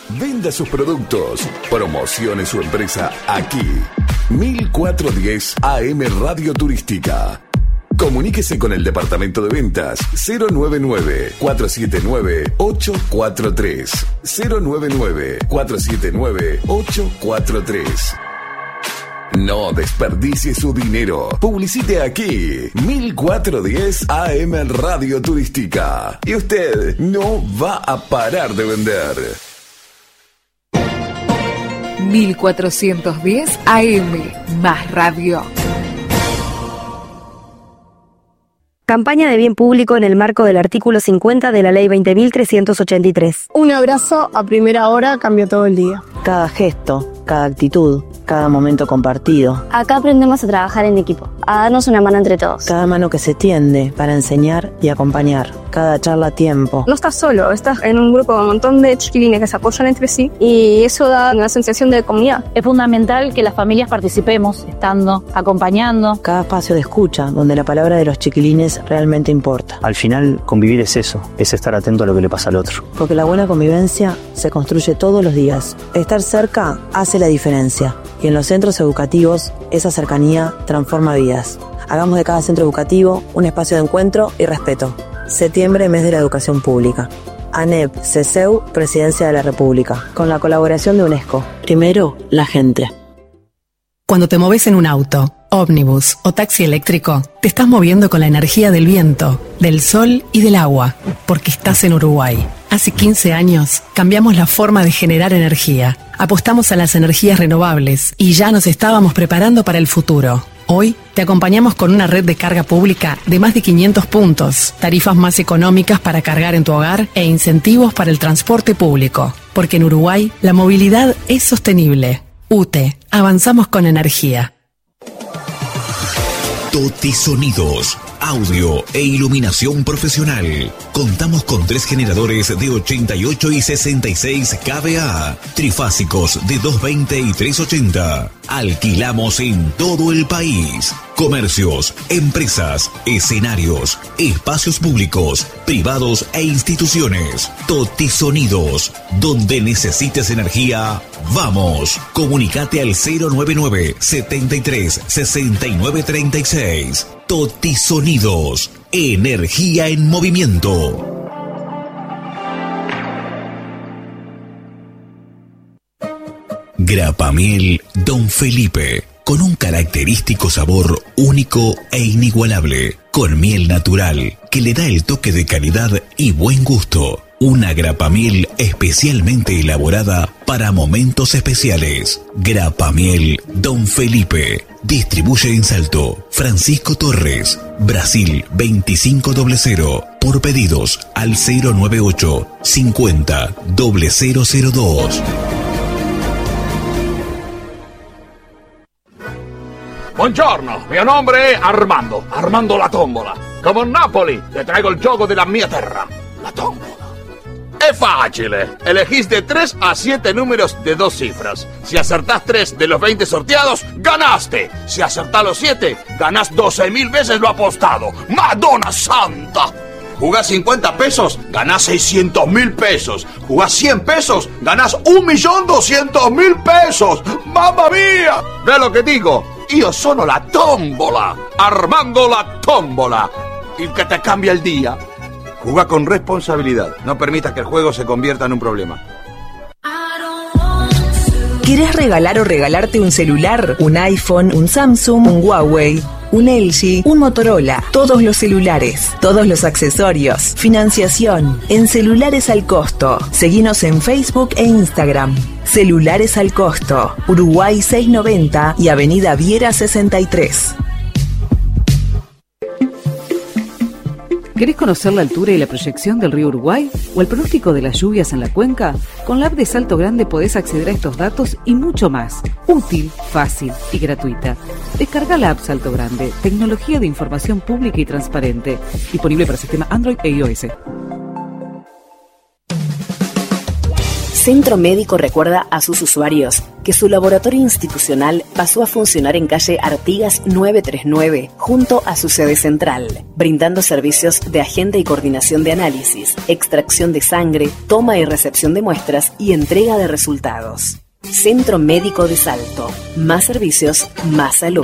Venda sus productos. Promocione su empresa aquí. 1410 AM Radio Turística. Comuníquese con el departamento de ventas 099-479-843. 099-479-843. No desperdicie su dinero. Publicite aquí. 1410 AM Radio Turística. Y usted no va a parar de vender. 1410 AM más radio. Campaña de bien público en el marco del artículo 50 de la Ley 20.383. Un abrazo a primera hora cambia todo el día. Cada gesto, cada actitud, cada momento compartido. Acá aprendemos a trabajar en equipo, a darnos una mano entre todos. Cada mano que se tiende para enseñar y acompañar. Cada charla a tiempo. No estás solo, estás en un grupo con un montón de chiquilines que se apoyan entre sí y eso da una sensación de comunidad. Es fundamental que las familias participemos, estando, acompañando. Cada espacio de escucha, donde la palabra de los chiquilines realmente importa. Al final, convivir es eso, es estar atento a lo que le pasa al otro. Porque la buena convivencia se construye todos los días. Estar cerca hace la diferencia. Y en los centros educativos, esa cercanía transforma vidas. Hagamos de cada centro educativo un espacio de encuentro y respeto. Septiembre, mes de la educación pública. ANEP, CESEU, Presidencia de la República. Con la colaboración de UNESCO. Primero, la gente. Cuando te moves en un auto, ómnibus o taxi eléctrico, te estás moviendo con la energía del viento, del sol y del agua, porque estás en Uruguay. Hace 15 años cambiamos la forma de generar energía, apostamos a las energías renovables y ya nos estábamos preparando para el futuro. Hoy te acompañamos con una red de carga pública de más de 500 puntos, tarifas más económicas para cargar en tu hogar e incentivos para el transporte público, porque en Uruguay la movilidad es sostenible. UTE, avanzamos con energía. Toti Sonidos, audio e iluminación profesional. Contamos con 3 generadores de 88 y 66 kVA, trifásicos de 220 y 380. Alquilamos en todo el país. Comercios, empresas, escenarios, espacios públicos, privados e instituciones. Toti Sonidos, donde necesites energía, vamos. Comunicate al 099 73 69 36. Toti Sonidos, energía en movimiento. Grapamiel Don Felipe, con un característico sabor único e inigualable, con miel natural que le da el toque de calidad y buen gusto. Una grapamiel especialmente elaborada para momentos especiales. Grapamiel Don Felipe. Distribuye en Salto Francisco Torres, Brasil 2500. Por pedidos al 098 50 0002. Buongiorno, mio nome è Armando la tombola. Come a Napoli, te traigo il gioco della mia terra, la tombola. Es fácil, elegís de 3 a 7 números de 2 cifras. Si acertás 3 de los 20 sorteados, ¡ganaste! Si acertás los 7, ganás 12.000 veces lo apostado. ¡Madonna Santa! Jugás 50 pesos, ganás 600.000 pesos. Jugás 100 pesos, ganás 1.200.000 pesos. ¡Mamma mía! ¿Ves lo que digo? Io sono la tombola, Armando la tombola, el que te cambia el día. Juega con responsabilidad, no permitas que el juego se convierta en un problema. ¿Quieres regalar o regalarte un celular? ¿Un iPhone, un Samsung, un Huawei, un LG, un Motorola? Todos los celulares, todos los accesorios, financiación, en Celulares al Costo. Seguinos en Facebook e Instagram. Celulares al Costo, Uruguay 690 y Avenida Viera 63. ¿Querés conocer la altura y la proyección del río Uruguay o el pronóstico de las lluvias en la cuenca? Con la app de Salto Grande podés acceder a estos datos y mucho más. Útil, fácil y gratuita. Descarga la app Salto Grande, tecnología de información pública y transparente. Disponible para sistema Android e iOS. Centro Médico recuerda a sus usuarios que su laboratorio institucional pasó a funcionar en calle Artigas 939, junto a su sede central, brindando servicios de agenda y coordinación de análisis, extracción de sangre, toma y recepción de muestras y entrega de resultados. Centro Médico de Salto. Más servicios, más salud.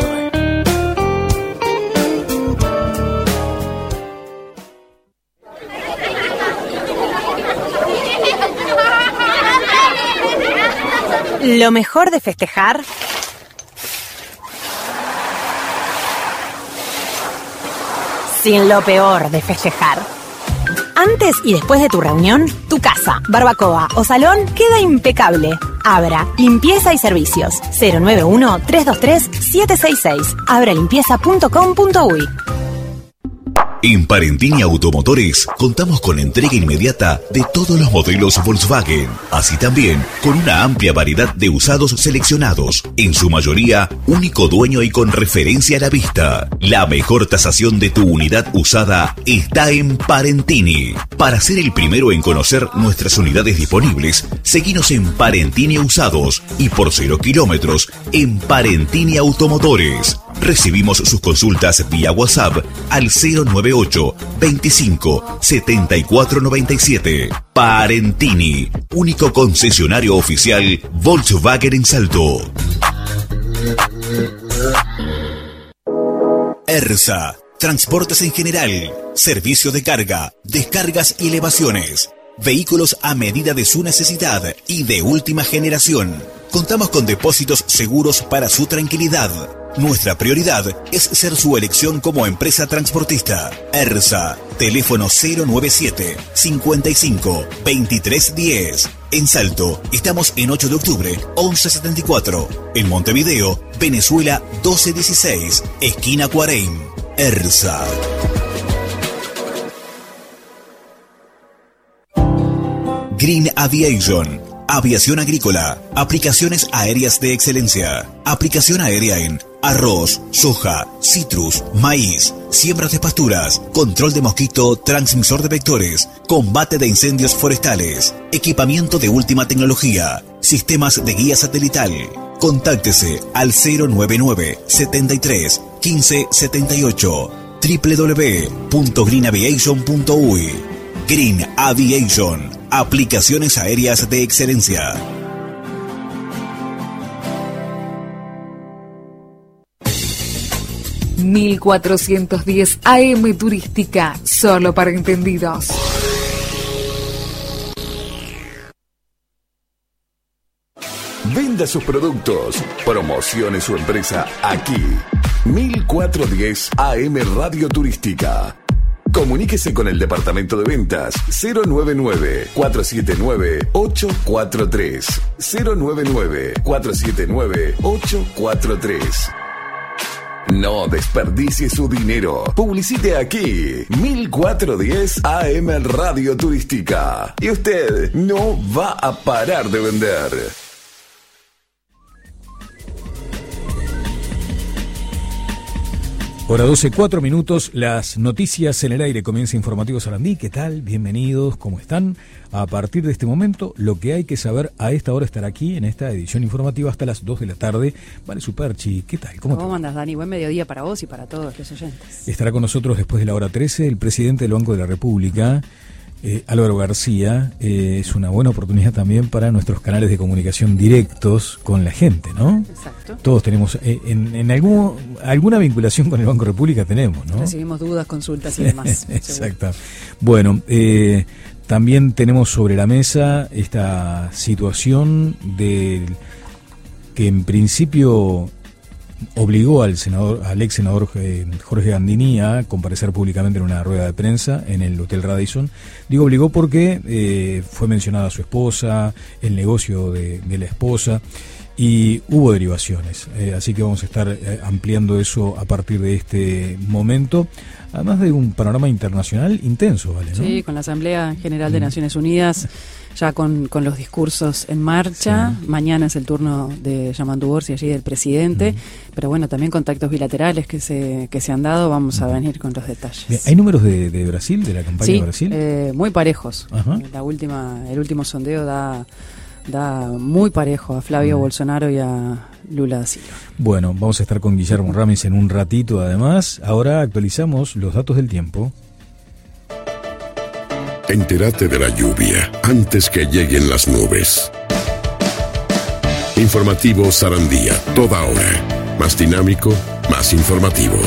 Lo mejor de festejar sin lo peor de festejar. Antes y después de tu reunión, tu casa, barbacoa o salón queda impecable. Abra Limpieza y Servicios. 091-323-766. abralimpieza.com.uy. En Parentini Automotores contamos con entrega inmediata de todos los modelos Volkswagen, así también con una amplia variedad de usados seleccionados, en su mayoría único dueño y con referencia a la vista. La mejor tasación de tu unidad usada está en Parentini. Para ser el primero en conocer nuestras unidades disponibles, seguinos en Parentini Usados y por 0 kilómetros en Parentini Automotores. Recibimos sus consultas vía WhatsApp al 098 25 74 97. Parentini, único concesionario oficial Volkswagen en Salto. ERSA, transportes en general, servicio de carga, descargas y elevaciones. Vehículos a medida de su necesidad y de última generación. Contamos con depósitos seguros para su tranquilidad. Nuestra prioridad es ser su elección como empresa transportista. ERSA, teléfono 097 55 23 10. En Salto, estamos en 8 de octubre, 1174. En Montevideo, Venezuela 1216, esquina Cuareim. ERSA. Green Aviation, aviación agrícola, aplicaciones aéreas de excelencia, aplicación aérea en arroz, soja, citrus, maíz, siembras de pasturas, control de mosquito, transmisor de vectores, combate de incendios forestales, equipamiento de última tecnología, sistemas de guía satelital. Contáctese al 099 73 15 78 www.greenaviation.uy. Green Aviation, aplicaciones aéreas de excelencia. ...1410 AM Turística, solo para entendidos. Venda sus productos, promocione su empresa aquí. 1410 AM Radio Turística. Comuníquese con el departamento de ventas 099-479-843. 099-479-843. No desperdicie su dinero. Publicite aquí. 1410 AM Radio Turística. Y usted no va a parar de vender. Hora 12, 4 minutos, las noticias en el aire. Comienza Informativo Sarandí. ¿Qué tal? Bienvenidos, ¿cómo están? A partir de este momento, lo que hay que saber a esta hora estar aquí en esta edición informativa hasta las 2 de la tarde. Vale, Superchi, ¿qué tal? ¿Cómo andas, Dani? Buen mediodía para vos y para todos los oyentes. Estará con nosotros después de la hora 13 el presidente del Banco de la República, Álvaro García. Es una buena oportunidad también para nuestros canales de comunicación directos con la gente, ¿no? Exacto. Todos tenemos, en alguna vinculación con el Banco de la República tenemos, ¿no? Recibimos dudas, consultas y demás. Exacto. Bueno, también tenemos sobre la mesa esta situación que en principio obligó al ex senador Jorge Gandini a comparecer públicamente en una rueda de prensa en el Hotel Radisson. Digo obligó porque fue mencionada su esposa, el negocio de la esposa, y hubo derivaciones. Así que vamos a estar ampliando eso a partir de este momento, además de un panorama internacional intenso, ¿vale? ¿No? Sí, con la Asamblea General de Naciones Unidas ya con los discursos en marcha. Sí. Mañana es el turno de Yamandu Orsi, allí del presidente, pero bueno, también contactos bilaterales que se han dado. Vamos a venir con los detalles. Bien. ¿Hay números de Brasil, de la campaña de Brasil? Muy parejos. Ajá. El último sondeo da da muy parejo a Flavio Bolsonaro y a Lula da Silva. Bueno, vamos a estar con Guillermo Ramis en un ratito además. Ahora actualizamos los datos del tiempo. Entérate de la lluvia antes que lleguen las nubes. Informativo Sarandía, toda hora. Más dinámico, más informativo.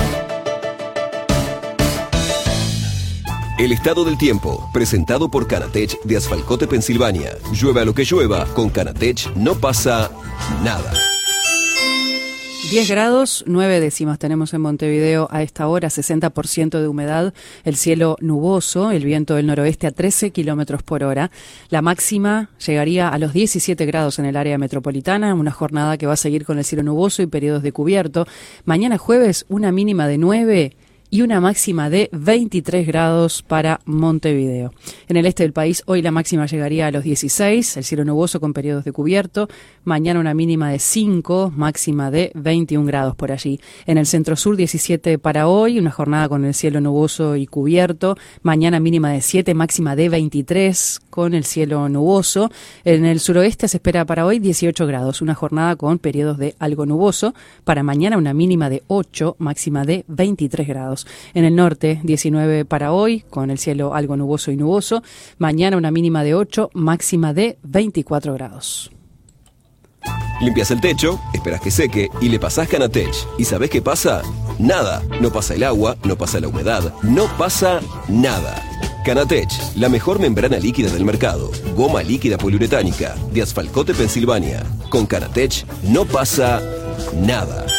El estado del tiempo, presentado por Canatech de Asfalcote, Pensilvania. Llueva lo que llueva, con Canatech no pasa nada. 10 grados, 9 décimas tenemos en Montevideo a esta hora, 60% de humedad, el cielo nuboso, el viento del noroeste a 13 kilómetros por hora. La máxima llegaría a los 17 grados en el área metropolitana, una jornada que va a seguir con el cielo nuboso y periodos de cubierto. Mañana jueves, una mínima de 9 y una máxima de 23 grados para Montevideo. En el este del país, hoy la máxima llegaría a los 16, el cielo nuboso con periodos de cubierto. Mañana una mínima de 5, máxima de 21 grados por allí. En el centro sur, 17 para hoy, una jornada con el cielo nuboso y cubierto. Mañana mínima de 7, máxima de 23 con el cielo nuboso. En el suroeste se espera para hoy 18 grados, una jornada con periodos de algo nuboso. Para mañana una mínima de 8, máxima de 23 grados. En el norte, 19 para hoy, con el cielo algo nuboso y nuboso. Mañana una mínima de 8, máxima de 24 grados. Limpias el techo, esperas que seque y le pasás Canatech. ¿Y sabés qué pasa? Nada. No pasa el agua, no pasa la humedad, no pasa nada. Canatech, la mejor membrana líquida del mercado. Goma líquida poliuretánica, de Asfalcote, Pensilvania. Con Canatech no pasa nada.